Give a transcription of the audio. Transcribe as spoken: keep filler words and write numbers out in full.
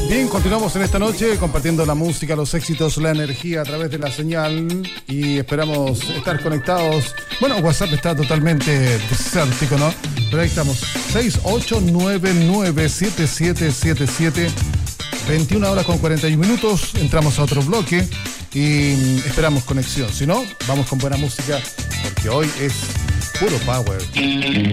Bien, continuamos en esta noche compartiendo la música, los éxitos, la energía a través de la señal y esperamos estar conectados. Bueno, WhatsApp está totalmente desértico, ¿no? Pero ahí estamos, seis ocho nueve nueve siete siete siete siete, veintiuna horas con cuarenta y uno minutos, entramos a otro bloque y esperamos conexión. Si no, vamos con buena música porque hoy es puro power.